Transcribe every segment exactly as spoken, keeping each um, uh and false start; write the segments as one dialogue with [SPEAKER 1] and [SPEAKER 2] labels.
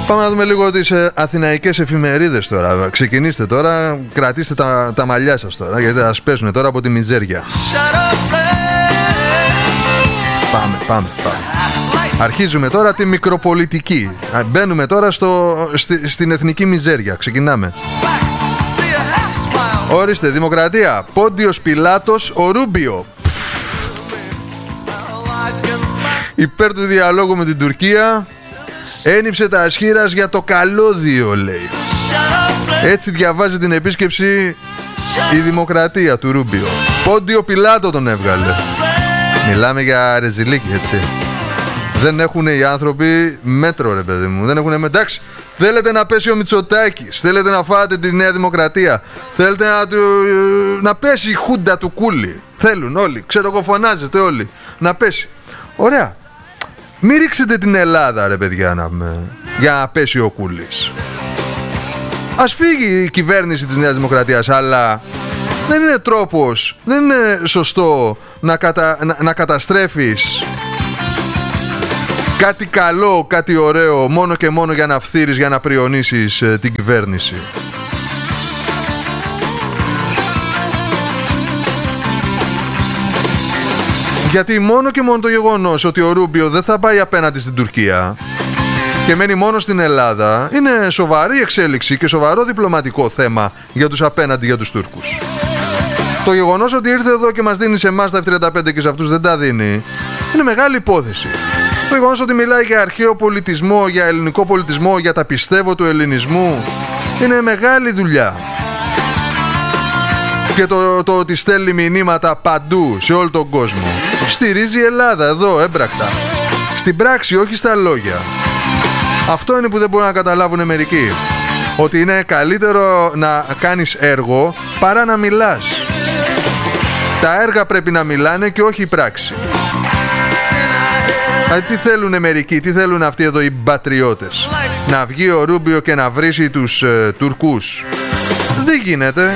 [SPEAKER 1] Πάμε να δούμε λίγο τις ε, αθηναϊκές εφημερίδες τώρα. Ξεκινήστε τώρα, κρατήστε τα, τα μαλλιά σας τώρα, γιατί θα σας πέσουν τώρα από τη μιζέρια. Πάμε, πάμε, πάμε. Αρχίζουμε τώρα τη μικροπολιτική. Μπαίνουμε τώρα στο, στη, στην εθνική μιζέρια. Ξεκινάμε. Ορίστε, Δημοκρατία. Πόντιος Πιλάτος, ο Ρούμπιο. Υπέρ του διαλόγου με την Τουρκία. Ένιψε τα ασχήρας για το καλώδιο, λέει. Έτσι διαβάζει την επίσκεψη η Δημοκρατία του Ρούμπιο. Πόντιο Πιλάτο τον έβγαλε. Μιλάμε για ρεζιλίκι, έτσι. Δεν έχουν οι άνθρωποι μέτρο, ρε παιδί μου. Δεν έχουν μέτρο. Εντάξει, θέλετε να πέσει ο Μητσοτάκης, θέλετε να φάτε τη Νέα Δημοκρατία, θέλετε να, του, να πέσει η χούντα του Κούλι. Θέλουν όλοι, ξέρω εγώ, φωνάζετε όλοι. Να πέσει. Ωραία. Μην ρίξετε την Ελλάδα, ρε παιδιά, να, για να πέσει ο Κούλης. Ας φύγει η κυβέρνηση της Νέας Δημοκρατίας, αλλά δεν είναι τρόπος, δεν είναι σωστό να, κατα, να, να καταστρέφεις κάτι καλό, κάτι ωραίο, μόνο και μόνο για να φθείρεις, για να πριονίσεις ε, την κυβέρνηση. Γιατί μόνο και μόνο το γεγονός ότι ο Ρούμπιο δεν θα πάει απέναντι στην Τουρκία και μένει μόνο στην Ελλάδα είναι σοβαρή εξέλιξη και σοβαρό διπλωματικό θέμα για τους απέναντι, για τους Τούρκους. Το γεγονός ότι ήρθε εδώ και μας δίνει σε εμάς τα εφ τριάντα πέντε και σε αυτούς δεν τα δίνει είναι μεγάλη υπόθεση. Το γεγονός ότι μιλάει για αρχαίο πολιτισμό, για ελληνικό πολιτισμό, για τα πιστεύω του ελληνισμού είναι μεγάλη δουλειά. Και το, το ότι στέλνει μηνύματα παντού σε όλο τον κόσμο. Στηρίζει η Ελλάδα εδώ έμπρακτα. Στην πράξη, όχι στα λόγια. Αυτό είναι που δεν μπορούν να καταλάβουν μερικοί. Ότι είναι καλύτερο να κάνεις έργο παρά να μιλάς. Τα έργα πρέπει να μιλάνε και όχι η πράξη. Α, τι θέλουνε μερικοί, τι θέλουν αυτοί εδώ οι πατριώτες? Να βγει ο Ρούμπιο και να βρίσει τους ε, Τουρκούς? Δεν γίνεται.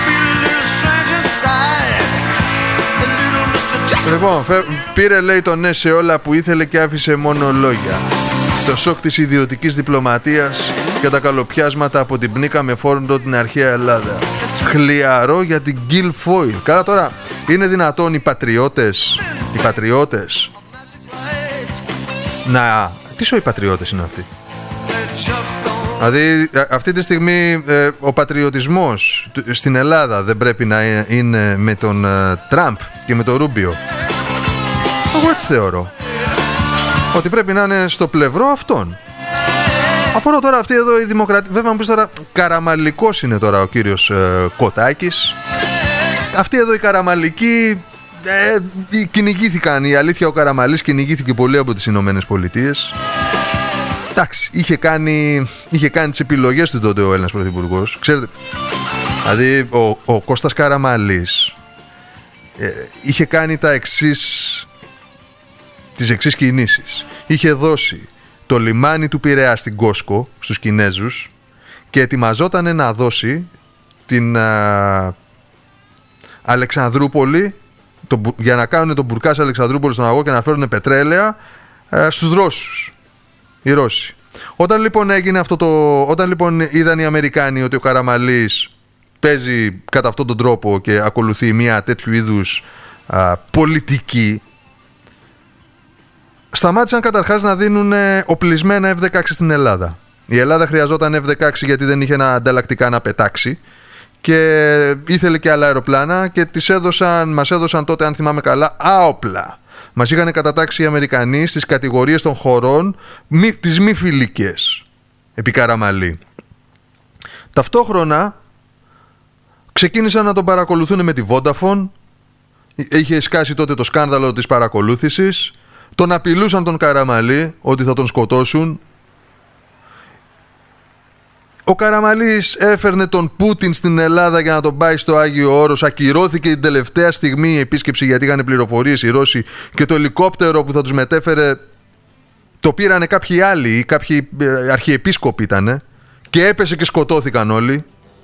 [SPEAKER 1] Λοιπόν, πήρε, λέει, το ναι σε όλα που ήθελε και άφησε μόνο λόγια. Το σοκ της ιδιωτικής διπλωματίας και τα καλοπιάσματα από την πνίκα με φόρντο την αρχαία Ελλάδα. Χλιαρό για την Γκίλ Φόιλ. Κάρα τώρα, είναι δυνατόν οι πατριώτες, οι πατριώτες να... Τι σοϊ πατριώτες είναι αυτοί? Δηλαδή αυτή τη στιγμή ε, ο πατριωτισμός στην Ελλάδα δεν πρέπει να είναι με τον ε, Τραμπ και με τον Ρούμπιο. Εγώ έτσι θεωρώ. Ότι πρέπει να είναι στο πλευρό αυτών. Απορώ τώρα αυτή εδώ η Δημοκρατία. Βέβαια μου πεις τώρα, καραμαλικός είναι τώρα ο κύριος ε, Κοτάκης. Αυτοί εδώ οι καραμαλικοί ε, κυνηγήθηκαν. Η αλήθεια, ο Καραμαλής κυνηγήθηκε πολύ από τις Ηνωμένες Πολιτείες. Εντάξει, είχε κάνει, είχε κάνει τις επιλογές του τότε ο Έλληνας Πρωθυπουργός. Ξέρετε, δηλαδή ο, ο Κώστας Καραμαλής ε, είχε κάνει τα εξής, τις εξής κινήσεις. Είχε δώσει το λιμάνι του Πειραιά στην Κόσκο στους Κινέζους και ετοιμαζόταν να δώσει την α, Αλεξανδρούπολη το, για να κάνουν τον Μπουρκάς Αλεξανδρούπολη στον αγώ και να φέρουν πετρέλαια α, στους Ρώσους. Οι Ρώσοι. Όταν λοιπόν έγινε αυτό το... Όταν λοιπόν είδαν οι Αμερικάνοι ότι ο Καραμαλής παίζει κατά αυτόν τον τρόπο και ακολουθεί μια τέτοιου είδους α, πολιτική, σταμάτησαν καταρχάς να δίνουν οπλισμένα εφ δεκαέξι στην Ελλάδα. Η Ελλάδα χρειαζόταν εφ δεκαέξι γιατί δεν είχε ένα ανταλλακτικά να πετάξει και ήθελε και άλλα αεροπλάνα και τις έδωσαν, μας έδωσαν τότε, αν θυμάμαι καλά, άοπλα. Μας είχαν κατατάξει οι Αμερικανοί στις κατηγορίες των χωρών μη, τις μη φιλικές επί Καραμαλή. Ταυτόχρονα ξεκίνησαν να τον παρακολουθούν με τη Vodafone. Είχε σκάσει τότε το σκάνδαλο της παρακολούθησης. Τον απειλούσαν τον Καραμαλή ότι θα τον σκοτώσουν. Ο Καραμαλής έφερνε τον Πούτιν στην Ελλάδα για να τον πάει στο Άγιο Όρος. Ακυρώθηκε την τελευταία στιγμή η επίσκεψη γιατί είχαν πληροφορίες οι Ρώσοι και το ελικόπτερο που θα τους μετέφερε το πήρανε κάποιοι άλλοι, κάποιοι αρχιεπίσκοποι ήτανε και έπεσε και σκοτώθηκαν όλοι.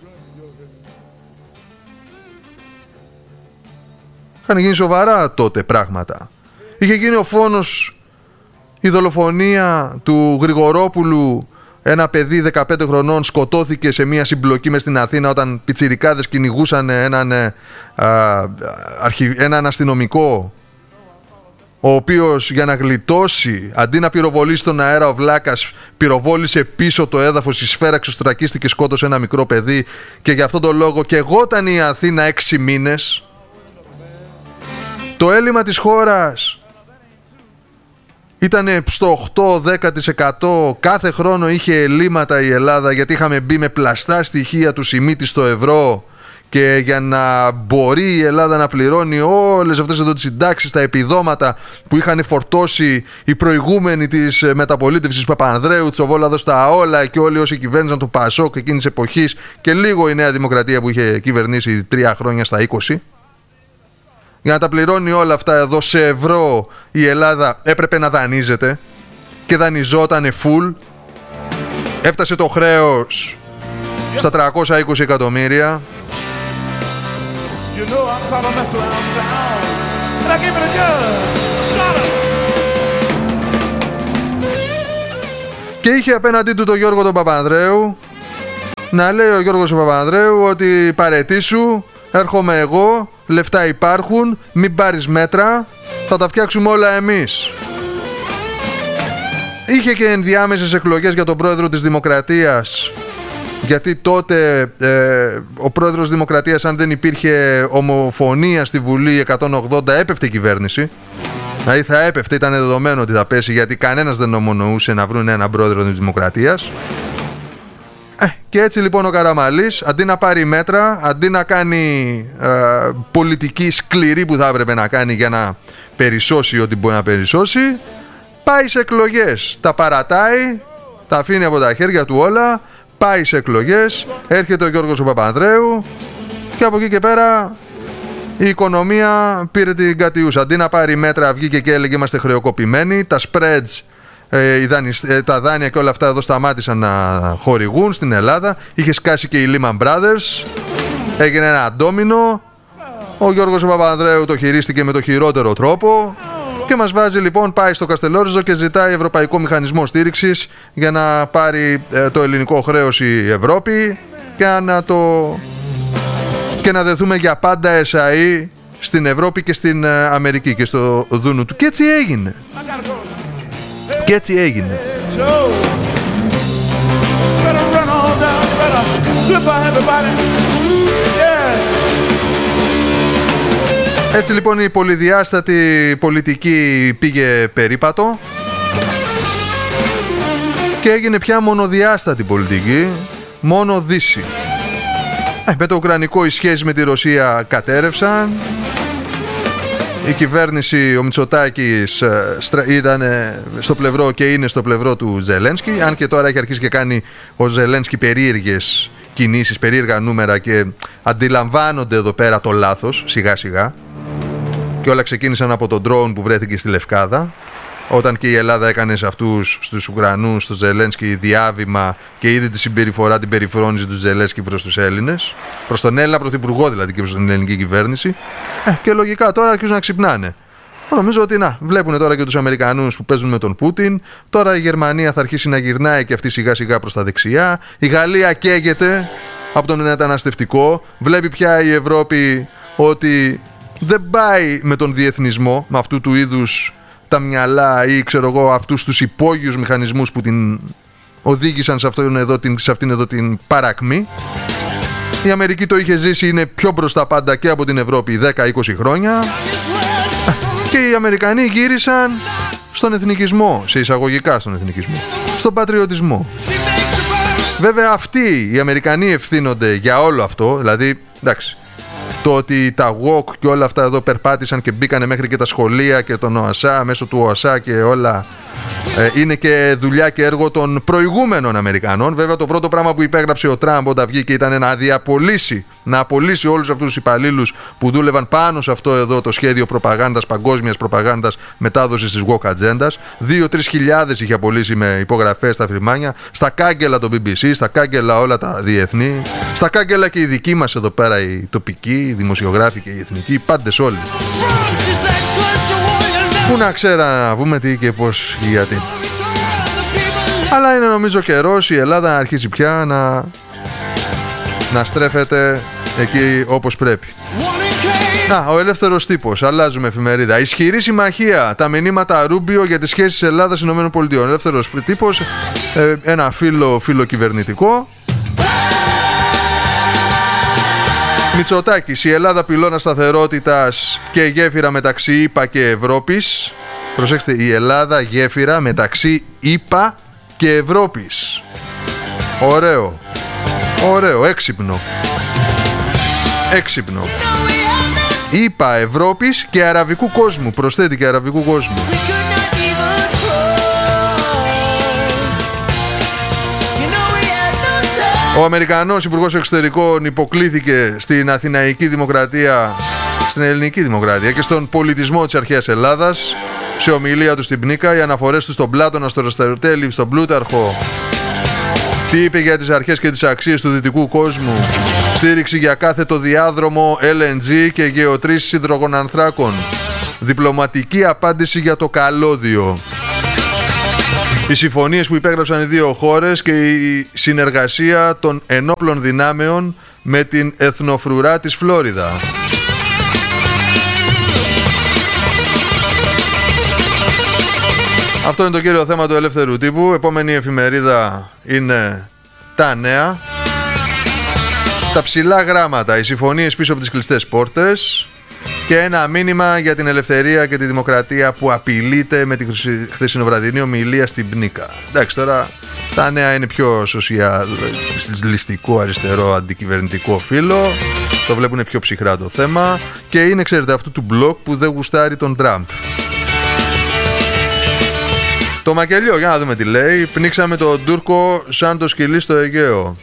[SPEAKER 1] Είχαν γίνει σοβαρά τότε πράγματα. Είχε γίνει ο φόνος, η δολοφονία του Γρηγορόπουλου ένα παιδί δεκαπέντε χρονών σκοτώθηκε σε μια συμπλοκή μες στην Αθήνα όταν πιτσιρικάδες κυνηγούσαν έναν, α, αρχι, έναν αστυνομικό, ο οποίος για να γλιτώσει, αντί να πυροβολήσει τον αέρα, ο βλάκας πυροβόλησε πίσω το έδαφος, η σφαίρα ξεστρακίστηκε και σκότωσε ένα μικρό παιδί, και για αυτόν τον λόγο και εγώταν η Αθήνα έξι μήνες. Το έλλειμμα της χώρας ήταν στο οκτώ με δέκα τοις εκατό, κάθε χρόνο είχε ελλείμματα η Ελλάδα, γιατί είχαμε μπει με πλαστά στοιχεία του Σιμίτη στο ευρώ, και για να μπορεί η Ελλάδα να πληρώνει όλες αυτές εδώ τις συντάξεις, τα επιδόματα που είχαν φορτώσει οι προηγούμενοι της μεταπολίτευσης Παπανδρέου, Τσοβόλαδος, τα όλα και όλοι όσοι κυβέρνησαν το ΠΑΣΟΚ εκείνης εποχής, και λίγο η Νέα Δημοκρατία που είχε κυβερνήσει τρία χρόνια στα είκοσι. Για να τα πληρώνει όλα αυτά εδώ σε ευρώ, η Ελλάδα έπρεπε να δανείζεται και δανειζότανε full. Έφτασε το χρέος στα τριακόσια είκοσι εκατομμύρια. Και είχε απέναντί του τον Γιώργο τον Παπανδρέου. Να λέει ο Γιώργος ο Παπανδρέου ότι παρετήσου, έρχομαι εγώ, λεφτά υπάρχουν, μην πάρεις μέτρα, θα τα φτιάξουμε όλα εμείς. Είχε και ενδιάμεσες εκλογές για τον πρόεδρο της Δημοκρατίας, γιατί τότε ε, ο πρόεδρος της Δημοκρατίας, αν δεν υπήρχε ομοφωνία στη Βουλή εκατόν ογδόντα, έπεφτε η κυβέρνηση. Δηλαδή θα έπεφτε, ήταν δεδομένο ότι θα πέσει, γιατί κανένας δεν ομονοούσε να βρουν έναν πρόεδρο της Δημοκρατίας. Ε, και έτσι λοιπόν ο Καραμανλής, αντί να πάρει μέτρα, αντί να κάνει ε, πολιτική σκληρή που θα έπρεπε να κάνει για να περισσώσει ό,τι μπορεί να περισσώσει, πάει σε εκλογές. Τα παρατάει, τα αφήνει από τα χέρια του όλα, πάει σε εκλογές, έρχεται ο Γιώργος ο Παπανδρέου και από εκεί και πέρα η οικονομία πήρε την κατιούσα. Αντί να πάρει μέτρα, βγήκε και έλεγε είμαστε χρεοκοπημένοι, τα spreads, Ε, οι δάνεις, ε, τα δάνεια και όλα αυτά εδώ σταμάτησαν να χορηγούν στην Ελλάδα. Είχε σκάσει και η Lehman Brothers, έγινε ένα ντόμινο. Ο Γιώργος ο Παπανδρέου το χειρίστηκε με το χειρότερο τρόπο και μας βάζει λοιπόν, πάει στο Καστελόριζο και ζητάει ευρωπαϊκό μηχανισμό στήριξης για να πάρει ε, το ελληνικό χρέος η Ευρώπη και να, το... και να δεθούμε για πάντα εσαΐ στην Ευρώπη και στην ε, Αμερική και στο δούνου του. Και έτσι έγινε. Και έτσι έγινε. Έτσι λοιπόν η πολυδιάστατη πολιτική πήγε περίπατο και έγινε πια μονοδιάστατη πολιτική, μόνο Δύση. Ε, με το Ουκρανικό οι σχέσεις με τη Ρωσία κατέρευσαν. Η κυβέρνηση, ο Μητσοτάκης, ήταν στο πλευρό και είναι στο πλευρό του Ζελένσκι, αν και τώρα έχει αρχίσει και κάνει ο Ζελένσκι περίεργες κινήσεις, περίεργα νούμερα και αντιλαμβάνονται εδώ πέρα το λάθος σιγά σιγά, και όλα ξεκίνησαν από τον drone που βρέθηκε στη Λευκάδα, όταν και η Ελλάδα έκανε σε αυτούς, στους Ουκρανούς, στο Ζελένσκι διάβημα και είδε τη συμπεριφορά, την περιφρόνηση του Ζελένσκι προς τους Έλληνες, προς τον Έλληνα πρωθυπουργό δηλαδή και προς την ελληνική κυβέρνηση. Ε, και λογικά τώρα αρχίζουν να ξυπνάνε. Νομίζω ότι να, βλέπουν τώρα και τους Αμερικανούς που παίζουν με τον Πούτιν. Τώρα η Γερμανία θα αρχίσει να γυρνάει και αυτή σιγά σιγά προς τα δεξιά. Η Γαλλία καίγεται από τον μεταναστευτικό. Βλέπει πια η Ευρώπη ότι δεν πάει με τον διεθνισμό, με αυτού του είδους τα μυαλά ή ξέρω εγώ αυτούς τους υπόγειους μηχανισμούς που την οδήγησαν σε, αυτόν εδώ, την, σε αυτήν εδώ την παρακμή. Η Αμερική το είχε ζήσει, είναι πιο μπροστά πάντα και από την Ευρώπη δέκα με είκοσι χρόνια, και οι Αμερικανοί γύρισαν στον εθνικισμό, σε εισαγωγικά στον εθνικισμό, στον πατριωτισμό. Βέβαια αυτοί οι Αμερικανοί ευθύνονται για όλο αυτό, δηλαδή εντάξει, το ότι τα walk και όλα αυτά εδώ περπάτησαν και μπήκανε μέχρι και τα σχολεία και τον ΟΑΣΑ, μέσω του ΟΑΣΑ και όλα, ε, είναι και δουλειά και έργο των προηγούμενων Αμερικανών. Βέβαια το πρώτο πράγμα που υπέγραψε ο Τραμπ όταν βγήκε ήταν να διαπολύσει, να απολύσει όλους αυτούς τους υπαλλήλους που δούλευαν πάνω σε αυτό εδώ το σχέδιο προπαγάνδας, παγκόσμιας προπαγάνδας μετάδοσης της woke ατζέντας. Δύο-τρεις χιλιάδες είχε απολύσει με υπογραφές στα φρυμάνια, στα κάγκελα το μπι μπι σι, στα κάγκελα όλα τα διεθνή, στα κάγκελα και οι δικοί μας εδώ πέρα, οι τοπικοί, οι δημοσιογράφοι και οι εθνικοί, οι πάντες όλοι. Πού να ξέρα να πούμε τι και πώς και γιατί. Αλλά είναι νομίζω καιρός η Ελλάδα να αρχίσει πια να, να στρέφεται εκεί όπως πρέπει. Να, ο ελεύθερος τύπος. Αλλάζουμε εφημερίδα. Ισχυρή συμμαχία. Τα μηνύματα Ρούμπιο για τις σχέσεις Ελλάδας-ΗΠΑ. Ελεύθερος τύπος. Ε, ένα φύλλο φιλοκυβερνητικό. Μητσοτάκης. Η Ελλάδα πυλώνα σταθερότητας και γέφυρα μεταξύ ΗΠΑ και Ευρώπης. Προσέξτε, η Ελλάδα γέφυρα μεταξύ ΗΠΑ και Ευρώπης. Ωραίο. Ωραίο. Έξυπνο. Έξυπνο. ΗΠΑ, Ευρώπης και αραβικού κόσμου. Προσθέτει και αραβικού κόσμου. Ο Αμερικανός Υπουργός Εξωτερικών υποκλήθηκε στην Αθηναϊκή Δημοκρατία, στην Ελληνική Δημοκρατία και στον πολιτισμό της αρχαίας Ελλάδας. Σε ομιλία του στην Πνίκα, οι αναφορές του στον Πλάτωνα, στον Αριστοτέλη, στον Πλούταρχο. Τι είπε για τις αρχές και τις αξίες του δυτικού κόσμου. Στήριξη για κάθετο διάδρομο ελ εν τζι και γεωτρήσεις υδρογονανθράκων. Διπλωματική απάντηση για το καλώδιο. Οι συμφωνίες που υπέγραψαν οι δύο χώρες και η συνεργασία των ενόπλων δυνάμεων με την εθνοφρουρά της Φλόριδα. Αυτό είναι το κύριο θέμα του ελεύθερου τύπου. Επόμενη εφημερίδα είναι τα νέα. Τα ψηλά γράμματα, οι συμφωνίες πίσω από τις κλειστές πόρτες και ένα μήνυμα για την ελευθερία και τη δημοκρατία που απειλείται με τη χθεσινοβραδινή ομιλία στην Πνίκα. Εντάξει, τώρα τα νέα είναι πιο σοσιαλιστικό, αριστερό, αντικυβερνητικό φύλλο. Το βλέπουν πιο ψυχρά το θέμα και είναι, ξέρετε, αυτού του μπλοκ που δεν γουστάρει τον Τραμπ. Το μακελιό, για να δούμε τι λέει. Πνίξαμε τον Τούρκο σαν το σκυλί στο Αιγαίο.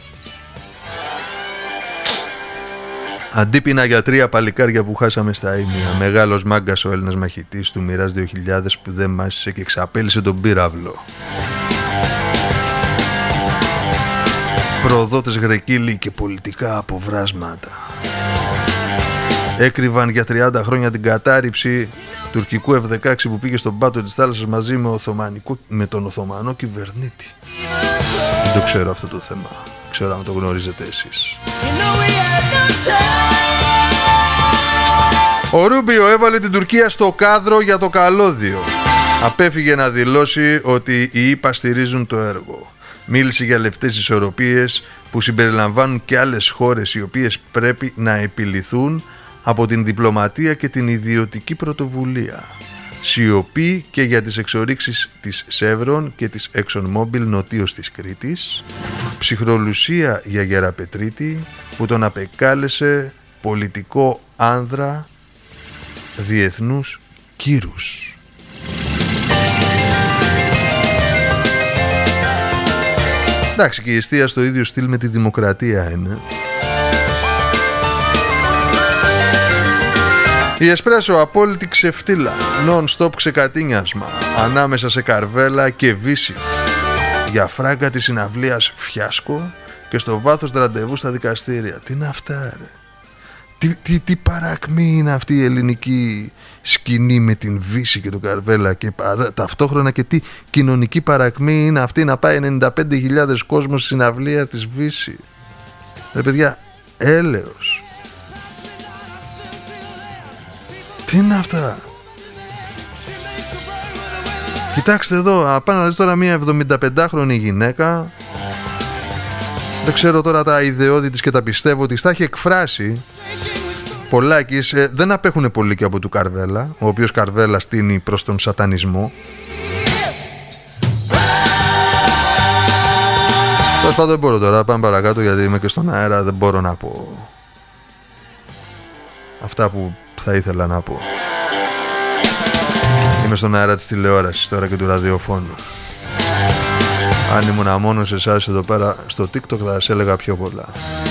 [SPEAKER 1] Αντίπεινα για τρία παλικάρια που χάσαμε στα ήμια. Μεγάλος μάγκας ο Έλληνας μαχητής του Μοιράς δύο χιλιάδες που δεν μάσησε και εξαπέλυσε τον πύραυλο. Προδότες γρεκύλοι και πολιτικά αποβράσματα. Έκρυβαν για τριάντα χρόνια την κατάρριψη τουρκικού εφ δεκαέξι που πήγε στον πάτο της θάλασσας μαζί με, Οθωμανικό, με τον Οθωμανό κυβερνήτη. Δεν το ξέρω αυτό το θέμα. Ξέρω αν το γνωρίζετε εσείς. Ο Ρούμπιο έβαλε την Τουρκία στο κάδρο για το καλώδιο. Απέφυγε να δηλώσει ότι οι ΗΠΑ στηρίζουν το έργο. Μίλησε για λεπτές ισορροπίες που συμπεριλαμβάνουν και άλλες χώρες οι οποίες πρέπει να επιληθούν από την διπλωματία και την ιδιωτική πρωτοβουλία. Σιωπή και για τις εξορίξεις της Σεύρον και της ExxonMobil νοτίως της Κρήτης. Ψυχρολουσία για Γεραπετρίτη που τον απεκάλεσε πολιτικό άνδρα διεθνούς κύρους. Εντάξει, και η εστία στο ίδιο στυλ με τη δημοκρατία είναι. Η Εσπρέσο, απόλυτη ξεφτύλα, non-stop ξεκατίνιασμα, ανάμεσα σε Καρβέλα και Βύση. Για φράγκα της συναυλίας φιάσκο και στο βάθος ραντεβού στα δικαστήρια. Τι είναι αυτά, ρε? Τι, τι, τι παρακμή είναι αυτή η ελληνική σκηνή με την Βύση και τον Καρβέλα και παρά, ταυτόχρονα και τι κοινωνική παρακμή είναι αυτή να πάει ενενήντα πέντε χιλιάδες κόσμος στη συναυλία της Βύση. Ρε παιδιά, έλεος. Τι είναι αυτά? Κοιτάξτε εδώ, πάνε να δεις τώρα μια εβδομηνταπεντάχρονη γυναίκα. Δεν ξέρω τώρα τα ιδεώδη της και τα πιστεύω της. Τα έχει εκφράσει πολλάκις. ε, Δεν απέχουν πολύ και από του Καρβέλα, ο οποίος Καρβέλα στείνει προς τον σατανισμό. Τέλος πάντων δεν μπορώ τώρα, πάμε παρακάτω γιατί είμαι και στον αέρα. Δεν μπορώ να πω αυτά που θα ήθελα να πω. Είμαι στον αέρα της τηλεόρασης τώρα και του ραδιοφώνου. Αν ήμουν μόνος εσάς εδώ πέρα στο TikTok θα σας έλεγα πιο πολλά.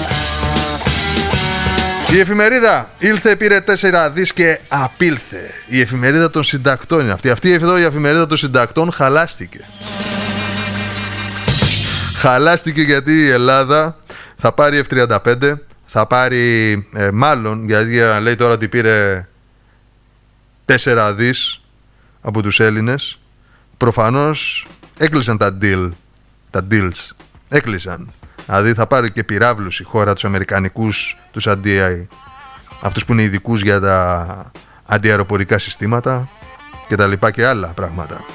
[SPEAKER 1] Η εφημερίδα ήλθε, πήρε τέσσερα δις και απήλθε. Η εφημερίδα των συντακτών είναι αυτή. Αυτή εδώ η εφημερίδα των συντακτών χαλάστηκε. Χαλάστηκε γιατί η Ελλάδα θα πάρει εφ τριάντα πέντε. Θα πάρει ε, μάλλον, γιατί λέει τώρα ότι πήρε τέσσερα δις από τους Έλληνες. Προφανώς έκλεισαν τα deal τα deals έκλεισαν. Δηλαδή θα πάρει και πυράβλους η χώρα, τους αμερικανικούς, τους αντι... αυτούς που είναι ειδικούς για τα αντιαεροπορικά συστήματα και τα λοιπά και άλλα πράγματα.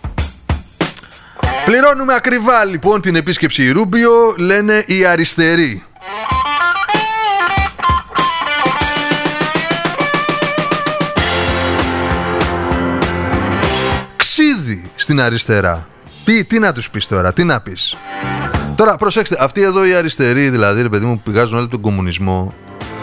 [SPEAKER 1] Πληρώνουμε ακριβά λοιπόν την επίσκεψη Ρούμπιο, λένε οι αριστεροί. Ξίδι στην αριστερά. Τι, τι να τους πεις τώρα, τι να πεις. Τώρα προσέξτε, αυτοί εδώ οι αριστεροί δηλαδή, ρε παιδί μου, που πηγάζουν όλοι τον κομμουνισμό,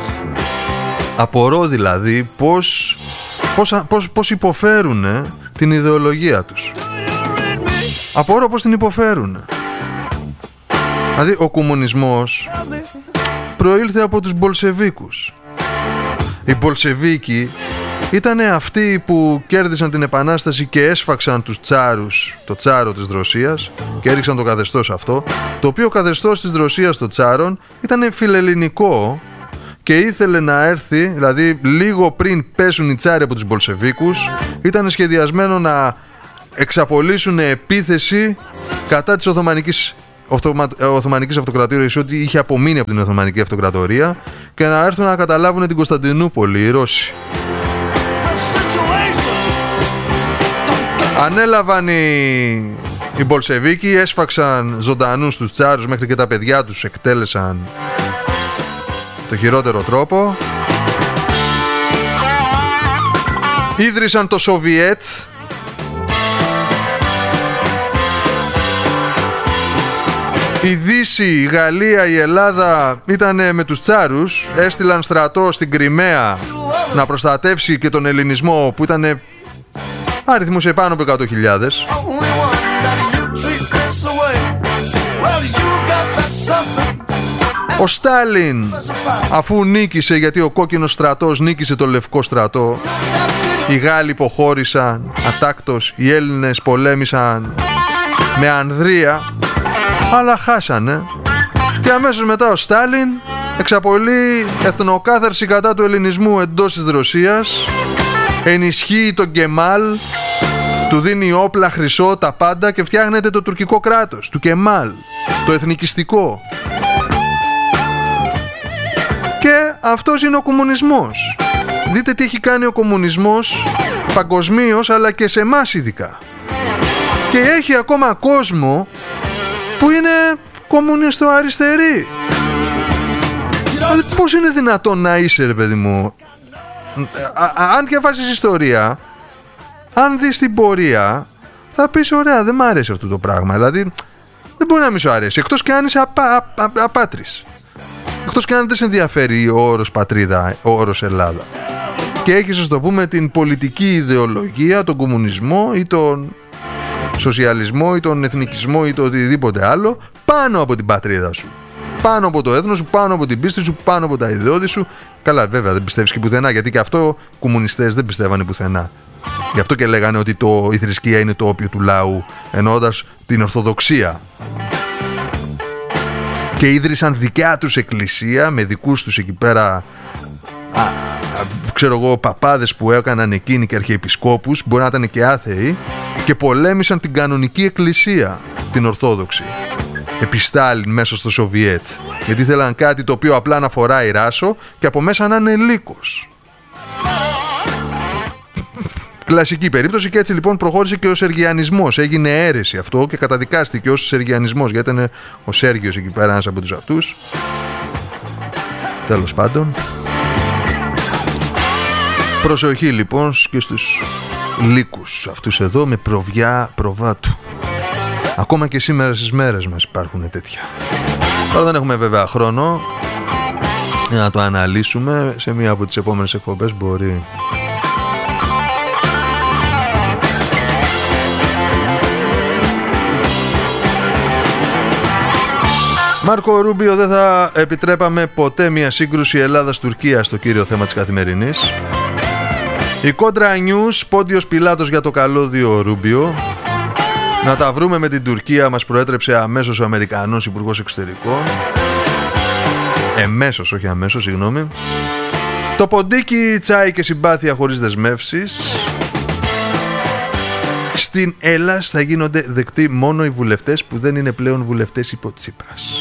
[SPEAKER 1] απορώ δηλαδή πώς, πώς, πώς, πώς υποφέρουν ε, την ιδεολογία τους. Απορώ πώς την υποφέρουν. Δηλαδή ο κομμουνισμός προήλθε από τους Μπολσεβίκους. Οι Μπολσεβίκοι ήταν αυτοί που κέρδισαν την επανάσταση και έσφαξαν τους τσάρους, το τσάρο της Ρωσίας, και έριξαν το καθεστώς αυτό, το οποίο καθεστώς της Ρωσίας των τσάρων ήταν φιλελληνικό και ήθελε να έρθει, δηλαδή λίγο πριν πέσουν οι τσάροι από τους Μπολσεβίκους, ήταν σχεδιασμένο να εξαπολύσουν επίθεση κατά της Οθωμανικής Οθωμανικής Αυτοκρατορίας, ότι είχε απομείνει από την Οθωμανική Αυτοκρατορία, και να έρθουν να καταλάβουν την Κωνσταντινούπολη οι Ρώσοι. Ανέλαβαν οι, οι Μπολσεβίκοι, έσφαξαν ζωντανούς τους τσάρους, μέχρι και τα παιδιά τους εκτέλεσαν το χειρότερο τρόπο. Ίδρυσαν το Σοβιέτ. Η Δύση, η Γαλλία, η Ελλάδα ήταν με τους τσάρους. Έστειλαν στρατό στην Κριμαία να προστατεύσει και τον ελληνισμό, που ήταν αριθμούς επάνω από εκατό χιλιάδες. Ο Στάλιν, αφού νίκησε, γιατί ο κόκκινος στρατός νίκησε το λευκό στρατό, οι Γάλλοι υποχώρησαν ατάκτως, οι Έλληνες πολέμησαν με ανδρεία, αλλά χάσανε. Και αμέσως μετά ο Στάλιν εξαπολύει εθνοκάθαρση κατά του ελληνισμού εντός της Ρωσίας, ενισχύει τον Κεμάλ, του δίνει όπλα, χρυσό, τα πάντα, και φτιάχνεται το τουρκικό κράτος του Κεμάλ, το εθνικιστικό. Και αυτός είναι ο κομμουνισμός. Δείτε τι έχει κάνει ο κομμουνισμός παγκοσμίως, αλλά και σε εμάς ειδικά. Και έχει ακόμα κόσμο που είναι κομμουνιστοαριστεροί. Δηλαδή πώς είναι δυνατόν να είσαι, ρε παιδί μου, α, α, αν διαβάσεις ιστορία, αν δεις την πορεία, θα πεις ωραία, δεν μ' αρέσει αυτό το πράγμα. Δηλαδή δεν μπορεί να μη σου αρέσει, εκτός και αν είσαι απα, α, α, απάτρις, εκτός και αν δεν σε ενδιαφέρει ο όρος πατρίδα, ο όρος Ελλάδα, και έχεις, ας το πούμε, την πολιτική ιδεολογία, τον κομμουνισμό ή τον σοσιαλισμό ή τον εθνικισμό ή το οτιδήποτε άλλο πάνω από την πατρίδα σου, πάνω από το έθνος σου, πάνω από την πίστη σου, πάνω από τα ιδεώδη σου. Καλά, βέβαια δεν πιστεύεις και πουθενά, γιατί και αυτό οι κομμουνιστές δεν πιστεύανε πουθενά. Γι' αυτό και λέγανε ότι το, η θρησκεία είναι το όπιο του λαού, εννοώντας την Ορθοδοξία. Και ίδρυσαν δικιά τους εκκλησία με δικούς τους εκεί πέρα, α, α, ξέρω εγώ, παπάδες που έκαναν εκείνοι και αρχιεπισκόπους, μπορεί να ήταν και άθεοι, και πολέμησαν την κανονική εκκλησία, την Ορθόδοξη, επί Στάλιν μέσα στο Σοβιέτ, γιατί ήθελαν κάτι το οποίο απλά να φοράει ράσο και από μέσα να είναι λύκος. Κλασική περίπτωση. Και έτσι λοιπόν προχώρησε και ο Σεργιανισμός. Έγινε αίρεση αυτό και καταδικάστηκε ως Σεργιανισμός, γιατί ήταν ο Σέργιος εκεί πέρα, ένας από τους αυτούς. Τέλος πάντων, προσοχή λοιπόν και στους λύκους αυτούς εδώ με προβιά προβάτου. Ακόμα και σήμερα στις μέρες μας υπάρχουν τέτοια. Τώρα δεν έχουμε βέβαια χρόνο για να το αναλύσουμε. Σε μία από τις επόμενες εκπομπές μπορεί. Μάρκο Ρούμπιο, δεν θα επιτρέπαμε ποτέ μια σύγκρουση Ελλάδας-Τουρκίας στο κύριο θέμα της καθημερινής. Η Κόντρα News, Πόντιος Πιλάτος για το καλώδιο Ρούμπιο. Να τα βρούμε με την Τουρκία, μας προέτρεψε αμέσως ο Αμερικανός Υπουργός Εξωτερικών. Εμέσως, όχι αμέσως, συγγνώμη. Το ποντίκι, τσάι και συμπάθεια χωρίς δεσμεύσεις. στην Ελλάς θα γίνονται δεκτοί μόνο οι βουλευτές που δεν είναι πλέον βουλευτές υπό Τσίπρας.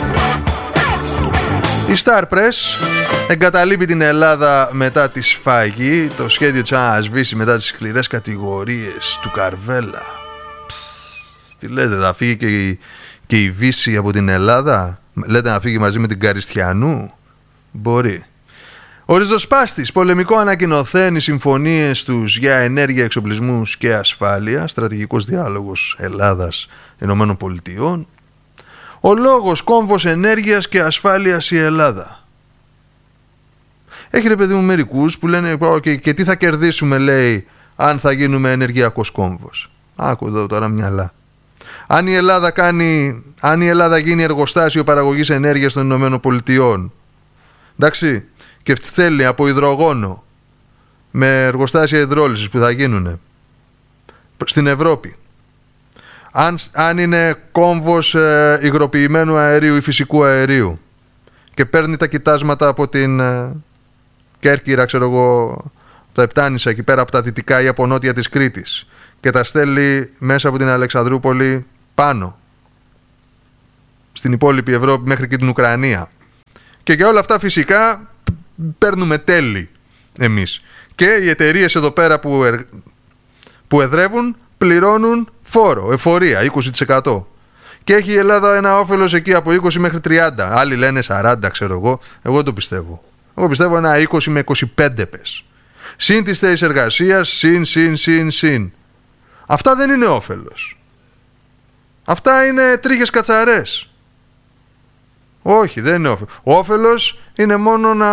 [SPEAKER 1] Η Star Press εγκαταλείπει την Ελλάδα μετά τη σφαγή. Το σχέδιο της να σβήσει μετά τις σκληρές κατηγορίες του Καρβέλα. Ψ, τι λέτε, θα φύγει και η, και η Βύση από την Ελλάδα? Λέτε να φύγει μαζί με την Καριστιανού? Μπορεί. Ο ριζοσπάστης πολεμικό ανακοινωθέν, συμφωνίες τους για ενέργεια, εξοπλισμούς και ασφάλεια, στρατηγικός διάλογος Ελλάδας-Ηνωμένων Πολιτειών. Ο λόγος κόμβος ενέργειας και ασφάλειας η Ελλάδα. Έχει ρε παιδί μου μερικούς που λένε και, και τι θα κερδίσουμε, λέει, αν θα γίνουμε ενεργειακός κόμβος. Άκου εδώ τώρα μυαλά. Αν η Ελλάδα, κάνει, αν η Ελλάδα γίνει εργοστάσιο παραγωγής ενέργειας των Ηνωμένων Πολιτειών, εντάξει, και θέλει από υδρογόνο με εργοστάσια υδρόλυσης που θα γίνουν στην Ευρώπη, αν, αν είναι κόμβος ε, υγροποιημένου αερίου ή φυσικού αερίου και παίρνει τα κοιτάσματα από την ε, Κέρκυρα, ξέρω εγώ, τα Επτάνησα εκεί πέρα από τα δυτικά ή από νότια της Κρήτης και τα στέλνει μέσα από την Αλεξανδρούπολη πάνω στην υπόλοιπη Ευρώπη μέχρι και την Ουκρανία, και για όλα αυτά φυσικά παίρνουμε τέλη εμείς, και οι εταιρείες εδώ πέρα που, ερ... που εδρεύουν πληρώνουν φόρο, εφορία είκοσι τοις εκατό, και έχει η Ελλάδα ένα όφελος εκεί από είκοσι μέχρι τριάντα. Άλλοι λένε σαράντα, ξέρω εγώ. Εγώ το πιστεύω. Εγώ πιστεύω ένα είκοσι με είκοσι πέντε πες. Συν τις θέσεις εργασίας, συν, συν, συν, συν. Αυτά δεν είναι όφελος. Αυτά είναι τρίχες κατσαρές. Όχι, δεν είναι όφελος. Όφελος είναι μόνο να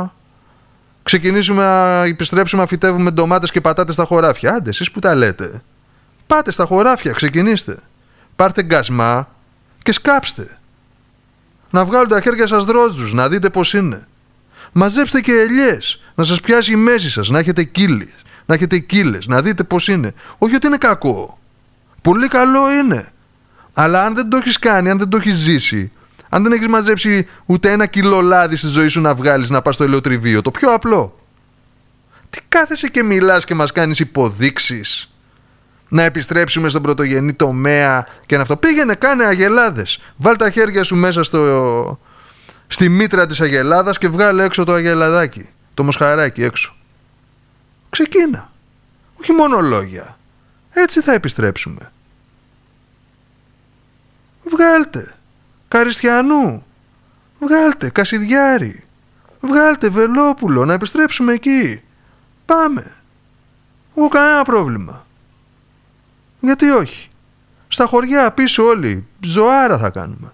[SPEAKER 1] ξεκινήσουμε να επιστρέψουμε να φυτεύουμε ντομάτες και πατάτες στα χωράφια. Άντε, εσείς που τα λέτε. Πάτε στα χωράφια, ξεκινήστε. Πάρτε γκασμά και σκάψτε. Να βγάλουν τα χέρια σας δρόζους, να δείτε πως είναι. Μαζέψτε και ελιές, να σας πιάσει η μέση σας, να έχετε κύλες, να έχετε κύλες, να δείτε πως είναι. Όχι ότι είναι κακό. Πολύ καλό είναι. Αλλά αν δεν το έχεις κάνει, αν δεν το έχεις ζήσει, αν δεν έχεις μαζέψει ούτε ένα κιλό λάδι στη ζωή σου να βγάλεις, να πας στο ελαιοτριβείο, το πιο απλό. Τι κάθεσαι και μιλάς και μας κάνεις υποδείξεις να επιστρέψουμε στον πρωτογενή τομέα και να αυτό? Πήγαινε, κάνε αγελάδες. Βάλ τα χέρια σου μέσα στο... στη μήτρα της αγελάδας και βγάλε έξω το αγελαδάκι, το μοσχαράκι έξω. Ξεκίνα. Όχι μόνο λόγια. Έτσι θα επιστρέψουμε. Βγάλτε Καριστιανού, βγάλτε Κασιδιάρη, βγάλτε Βελόπουλο, να επιστρέψουμε εκεί. Πάμε. Εγώ κανένα πρόβλημα. Γιατί όχι? Στα χωριά πίσω όλοι ζωάρα θα κάνουμε.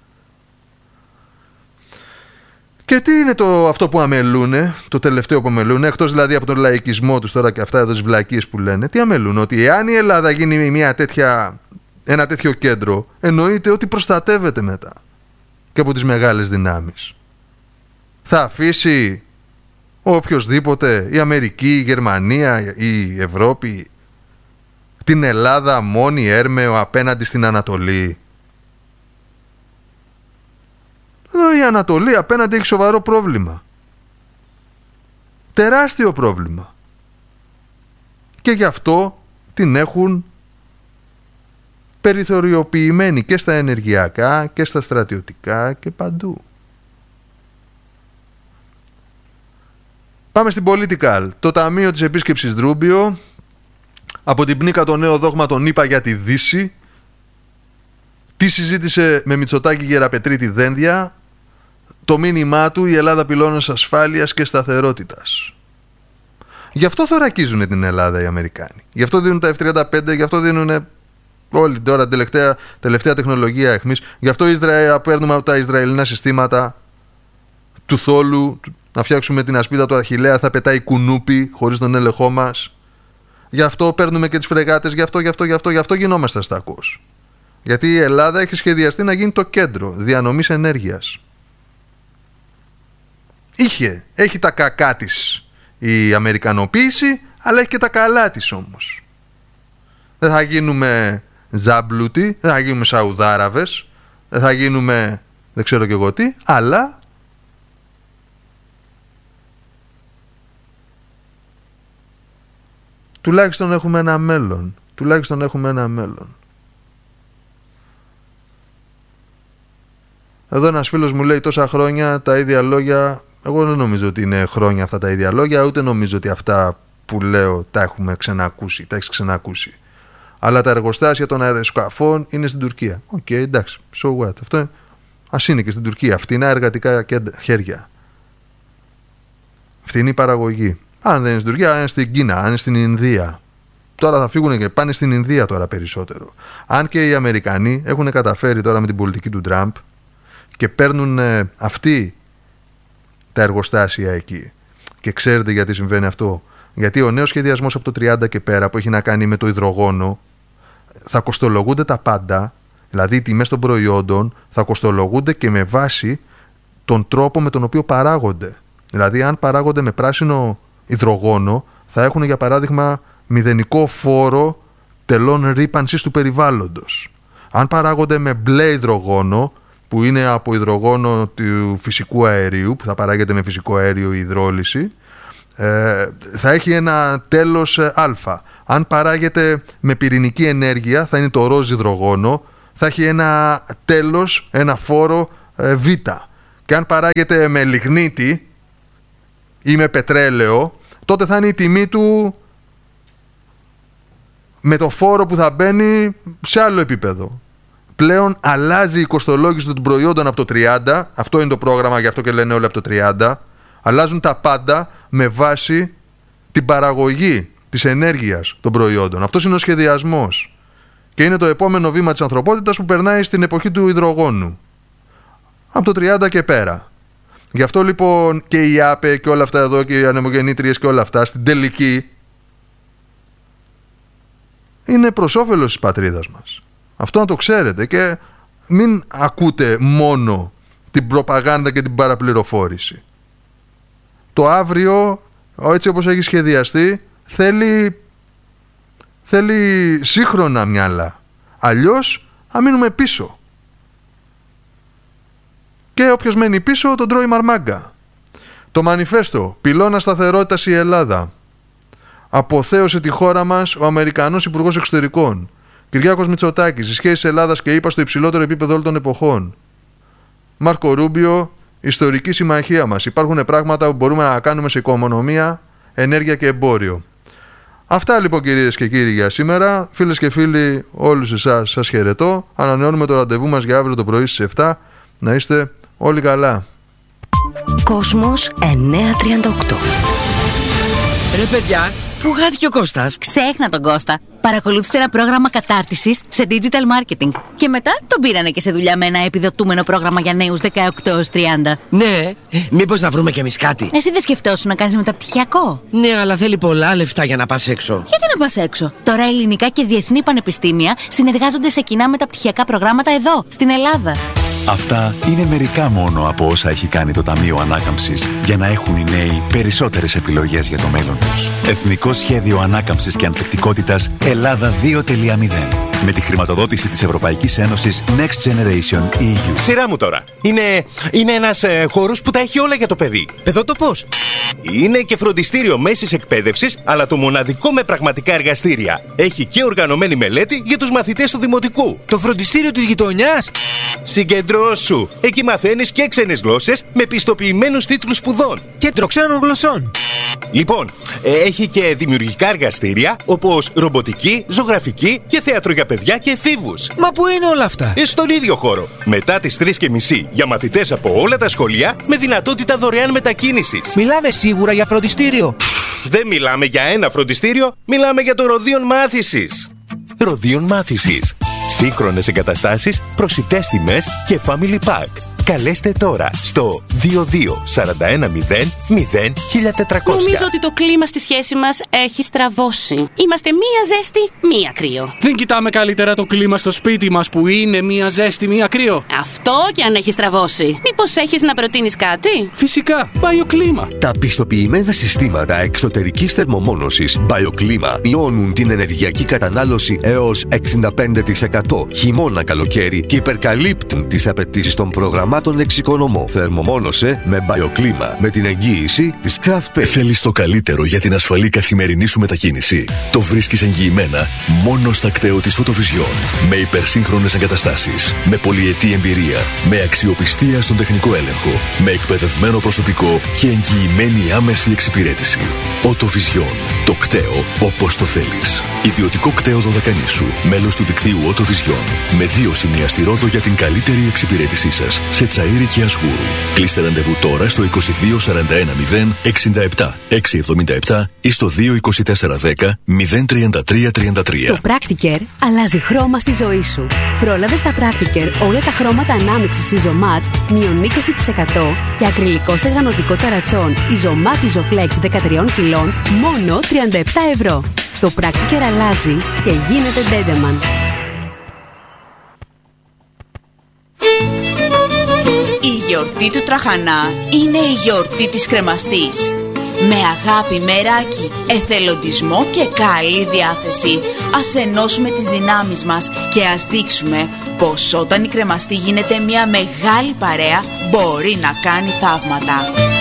[SPEAKER 1] Και τι είναι το, αυτό που αμελούνε, το τελευταίο που αμελούνε, εκτός δηλαδή από τον λαϊκισμό τους τώρα και αυτά εδώ τις βλακίες που λένε? Τι αμελούν? Ότι εάν η Ελλάδα γίνει μια τέτοια, ένα τέτοιο κέντρο, εννοείται ότι προστατεύεται μετά και από τις μεγάλες δυνάμεις. Θα αφήσει ο οποιοσδήποτε, η Αμερική, η Γερμανία, η Ευρώπη, την Ελλάδα μόνη έρμεο απέναντι στην Ανατολή? Εδώ η Ανατολή απέναντι έχει σοβαρό πρόβλημα. Τεράστιο πρόβλημα. Και γι' αυτό την έχουν περιθωριοποιημένη και στα ενεργειακά και στα στρατιωτικά και παντού. Πάμε στην Political. Το Ταμείο της Επίσκεψης Ρούμπιο, από την πνίκα το νέο δόγμα των ΗΠΑ για τη Δύση, τι συζήτησε με Μητσοτάκη Γεραπετρίτη Δένδια, το μήνυμά του: η Ελλάδα πυλώνας ασφάλειας και σταθερότητας. Γι' αυτό θωρακίζουν την Ελλάδα οι Αμερικάνοι. Γι' αυτό δίνουν τα εφ τριάντα πέντε, γι' αυτό δίνουν όλη τώρα τελευταία, τελευταία τεχνολογία εχμής. Γι' αυτό Ισραήλ, παίρνουμε από τα Ισραηλινά συστήματα του θόλου, να φτιάξουμε την ασπίδα του Αχιλλέα, θα πετάει κουνούπι χωρίς τον έλεγχό μας. Γι' αυτό παίρνουμε και τις φρεγάτες, γι' αυτό, γι' αυτό, γι' αυτό, γι' αυτό γινόμαστε αστακός. Γιατί η Ελλάδα έχει σχεδιαστεί να γίνει το κέντρο διανομής ενέργειας. Είχε, έχει τα κακά της η αμερικανοποίηση, αλλά έχει και τα καλά της όμως. Δεν θα γίνουμε ζάμπλουτοι, δεν θα γίνουμε Σαουδάραβες, δεν θα γίνουμε δεν ξέρω και εγώ τι, αλλά τουλάχιστον έχουμε ένα μέλλον. τουλάχιστον έχουμε ένα μέλλον. Εδώ ένας φίλος μου λέει τόσα χρόνια τα ίδια λόγια. Εγώ δεν νομίζω ότι είναι χρόνια αυτά τα ίδια λόγια, ούτε νομίζω ότι αυτά που λέω τα έχουμε ξανακούσει, τα έχεις ξανακούσει. Αλλά τα εργοστάσια των αεροσκαφών είναι στην Τουρκία. Οκ, okay, εντάξει, so what. Αυτό ας είναι και στην Τουρκία. Φτηνά εργατικά χέρια. Φτηνή παραγωγή. Αν δεν είναι στην Τουρκία, αν είναι στην Κίνα, αν είναι στην Ινδία. Τώρα θα φύγουν και πάνε στην Ινδία τώρα περισσότερο. Αν και οι Αμερικανοί έχουν καταφέρει τώρα με την πολιτική του Τραμπ και παίρνουν ε, αυτοί τα εργοστάσια εκεί. Και ξέρετε γιατί συμβαίνει αυτό? Γιατί ο νέος σχεδιασμός από το τριάντα και πέρα που έχει να κάνει με το υδρογόνο, θα κοστολογούνται τα πάντα, δηλαδή οι τιμές των προϊόντων θα κοστολογούνται και με βάση τον τρόπο με τον οποίο παράγονται. Δηλαδή αν παράγονται με πράσινο υδρογόνο θα έχουν για παράδειγμα μηδενικό φόρο τελών ρύπανσης του περιβάλλοντος. Αν παράγονται με μπλε υδρογόνο, που είναι από υδρογόνο του φυσικού αερίου, που θα παράγεται με φυσικό αέριο η υδρόλυση, ε, θα έχει ένα τέλος ε, α. Αν παράγεται με πυρηνική ενέργεια, θα είναι το ροζ υδρογόνο, θα έχει ένα τέλος, ένα φόρο ε, β. Και αν παράγεται με λιγνίτη ή με πετρέλαιο, τότε θα είναι η τιμή του με το φόρο που θα μπαίνει σε άλλο επίπεδο. Πλέον αλλάζει η κοστολόγηση των προϊόντων από το τριάντα, αυτό είναι το πρόγραμμα, γι' αυτό και λένε όλοι από το τριάντα. Αλλάζουν τα πάντα με βάση την παραγωγή της ενέργειας των προϊόντων. Αυτός είναι ο σχεδιασμός. Και είναι το επόμενο βήμα της ανθρωπότητας που περνάει στην εποχή του υδρογόνου. Από το τριάντα και πέρα. Γι' αυτό λοιπόν και η ΆΠΕ και όλα αυτά εδώ και οι ανεμογεννήτριες και όλα αυτά στην τελική είναι προς όφελος της πατρίδας μας. Αυτό να το ξέρετε και μην ακούτε μόνο την προπαγάνδα και την παραπληροφόρηση. Το αύριο, έτσι όπως έχει σχεδιαστεί, θέλει, θέλει σύγχρονα μυαλά. Αλλιώς θα μείνουμε πίσω. Και όποιος μένει πίσω τον τρώει μαρμάγκα. Το μανιφέστο, πυλώνα σταθερότητας η Ελλάδα. Αποθέωσε τη χώρα μας ο Αμερικανός Υπουργός Εξωτερικών. Κυριάκος Μητσοτάκης, οι σχέσεις Ελλάδας και ΗΠΑ στο υψηλότερο επίπεδο όλων των εποχών. Μάρκο Ρούμπιο, ιστορική συμμαχία μας. Υπάρχουν πράγματα που μπορούμε να κάνουμε σε οικονομία, ενέργεια και εμπόριο. Αυτά λοιπόν κυρίες και κύριοι για σήμερα. Φίλες και φίλοι, όλους εσάς σας χαιρετώ. Ανανεώνουμε το ραντεβού μας για αύριο το πρωί στις επτά. Να είστε όλοι καλά.
[SPEAKER 2] Κόσμος εννιακόσια τριάντα οκτώ.
[SPEAKER 3] Ρε παιδιά, πού χάθηκε ο Κώστας?
[SPEAKER 2] Ξέχνα τον Κώστα. Παρακολούθησε ένα πρόγραμμα κατάρτισης σε digital marketing. Και μετά τον πήρανε και σε δουλειά με ένα επιδοτούμενο πρόγραμμα για νέους δεκαοκτώ έως τριάντα.
[SPEAKER 3] Ναι, μήπως να βρούμε κι εμείς κάτι?
[SPEAKER 2] Εσύ δεν σκεφτόσουν να κάνεις μεταπτυχιακό?
[SPEAKER 3] Ναι, αλλά θέλει πολλά λεφτά για να πας έξω.
[SPEAKER 2] Γιατί να πας έξω? Τώρα ελληνικά και διεθνή πανεπιστήμια συνεργάζονται σε κοινά μεταπτυχιακά προγράμματα εδώ, στην Ελλάδα.
[SPEAKER 4] Αυτά είναι μερικά μόνο από όσα έχει κάνει το Ταμείο Ανάκαμψης για να έχουν οι νέοι περισσότερες επιλογές για το μέλλον τους. Εθνικό Σχέδιο Ανάκαμψης και Ανθεκτικότητας Ελλάδα δύο τελεία μηδέν. Με τη χρηματοδότηση της Ευρωπαϊκής Ένωσης Next Generation ι γιου.
[SPEAKER 5] Σειρά μου τώρα. Είναι, είναι ένας ε, χώρος που τα έχει όλα για το παιδί.
[SPEAKER 3] Παιδότοπος.
[SPEAKER 5] Είναι και φροντιστήριο μέσης εκπαίδευσης, αλλά το μοναδικό με πραγματικά εργαστήρια. Έχει και οργανωμένη μελέτη για τους μαθητές του δημοτικού.
[SPEAKER 3] Το φροντιστήριο της γειτονιάς.
[SPEAKER 5] Συγκεντρώσου. Εκεί μαθαίνεις και ξένες γλώσσες με πιστοποιημένους τίτλους σπουδών.
[SPEAKER 3] Κέντρο ξένων γλωσσών.
[SPEAKER 5] Λοιπόν, έχει και δημιουργικά εργαστήρια όπως ρομποτική, ζωγραφική και θέατρο για παιδιά και εφήβους.
[SPEAKER 3] Μα πού είναι όλα αυτά?
[SPEAKER 5] Ε, στον ίδιο χώρο. Μετά τις τρεις και μισή για μαθητές από όλα τα σχολεία με δυνατότητα δωρεάν μετακίνησης.
[SPEAKER 3] Μιλάμε σίγουρα για φροντιστήριο?
[SPEAKER 5] Δεν μιλάμε για ένα φροντιστήριο, μιλάμε για το Ροδίον Μάθησης. Ροδίον Μάθησης. Σύγχρονες εγκαταστάσεις, προσιτές τιμές και family pack. Καλέστε τώρα στο δύο δύο τέσσερα ένα μηδέν μηδέν χίλια τετρακόσια.
[SPEAKER 6] Νομίζω ότι το κλίμα στη σχέση μας έχει στραβώσει. Είμαστε μία ζέστη, μία κρύο.
[SPEAKER 7] Δεν κοιτάμε καλύτερα το κλίμα στο σπίτι μας που είναι μία ζέστη, μία κρύο?
[SPEAKER 6] Αυτό και αν έχει στραβώσει. Μήπως έχεις να προτείνεις κάτι?
[SPEAKER 7] Φυσικά, BioClima.
[SPEAKER 8] Τα πιστοποιημένα συστήματα εξωτερικής θερμομόνωσης BioClima μειώνουν την ενεργειακή κατανάλωση έως εξήντα πέντε τοις εκατό χειμώνα καλοκαίρι και υπερκαλύπτουν τις απαιτήσεις των προγραμμάτων αποτελεσμάτων εξοικονομώ. Θερμομόνωσε με BioClima με την εγγύηση της Craftpay.
[SPEAKER 9] Θέλεις το καλύτερο για την ασφαλή καθημερινή σου μετακίνηση? Το βρίσκεις εγγυημένα μόνο στα κτέο της Autovision. Με υπερσύγχρονες εγκαταστάσεις, με πολυετή εμπειρία, με αξιοπιστία στον τεχνικό έλεγχο, με εκπαιδευμένο προσωπικό και εγγυημένη άμεση εξυπηρέτηση. Autovision. Το κτέο όπως το θέλεις. Ιδιωτικό κτέο Δωδεκανήσου. Μέλος του δικτύου Autovision. Με δύο σημεία στη Ρόδο για την καλύτερη εξυπηρέτησή σας. Σε Τσαΐρι και Ασγούρου. Κλείστε ραντεβού τώρα στο είκοσι δύο σαράντα ένα μηδέν εξήντα επτά εξακόσια εβδομήντα επτά ή στο δύο είκοσι τέσσερα δέκα μηδέν τριάντα τρία τριάντα τρία.
[SPEAKER 10] Το Practicare αλλάζει χρώμα στη ζωή σου. Πρόλαβε στα Practicare όλα τα χρώματα ανάμειξης Isomat μείον είκοσι τοις εκατό και ακριλικό στεγανοτικό ταρατσόν Isomat Isoflex δεκατρία κιλών μόνο τριάντα επτά ευρώ. Το Practicare αλλάζει και γίνεται Dendeman.
[SPEAKER 11] Η γιορτή του Τραχανά είναι η γιορτή της κρεμαστής. Με αγάπη, μεράκι, εθελοντισμό και καλή διάθεση, ας ενώσουμε τις δυνάμεις μας και ας δείξουμε πως όταν η κρεμαστή γίνεται μια μεγάλη παρέα μπορεί να κάνει θαύματα.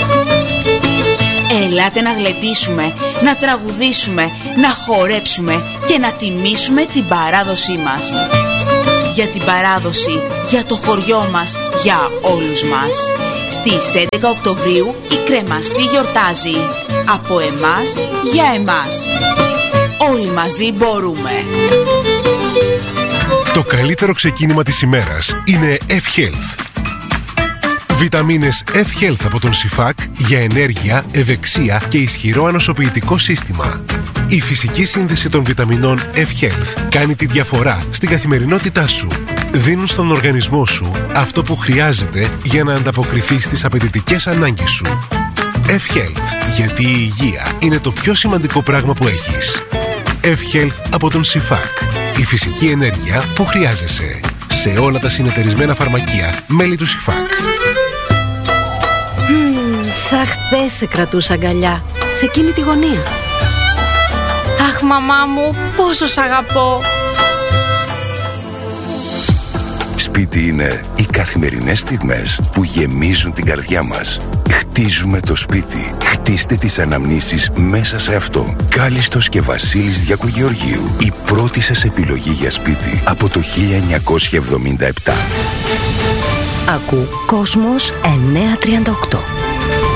[SPEAKER 11] Ελάτε να γλεντήσουμε, να τραγουδήσουμε, να χορέψουμε και να τιμήσουμε την παράδοσή μας. Για την παράδοση, για το χωριό μας, για όλους μας. Στις έντεκα Οκτωβρίου η κρεμαστή γιορτάζει. Από εμάς, για εμάς. Όλοι μαζί μπορούμε.
[SPEAKER 12] Το καλύτερο ξεκίνημα της ημέρας είναι F-Health. Βιταμίνες F-Health από τον Σιφάκ για ενέργεια, ευεξία και ισχυρό ανοσοποιητικό σύστημα. Η φυσική σύνδεση των βιταμινών F-Health κάνει τη διαφορά στην καθημερινότητά σου. Δίνουν στον οργανισμό σου αυτό που χρειάζεται για να ανταποκριθεί στις απαιτητικές ανάγκες σου. F-Health, γιατί η υγεία είναι το πιο σημαντικό πράγμα που έχεις. F-Health από τον Σιφάκ. Η φυσική ενέργεια που χρειάζεσαι. Σε όλα τα συνεταιρισμένα φαρμακεία, μέλη του Σιφάκ.
[SPEAKER 10] Mm, σαν χθες σε κρατούσα αγκαλιά, σε εκείνη τη γωνία.
[SPEAKER 13] Αχ, μαμά μου, πόσο σ' αγαπώ.
[SPEAKER 14] Σπίτι είναι οι καθημερινές στιγμές που γεμίζουν την καρδιά μας. Χτίζουμε το σπίτι. Χτίστε τις αναμνήσεις μέσα σε αυτό. Κάλιστος και Βασίλης Διακογεωργίου. Η πρώτη σας επιλογή για σπίτι από το χίλια εννιακόσια εβδομήντα επτά.
[SPEAKER 15] Ακού Κόσμος εννιακόσια τριάντα οκτώ.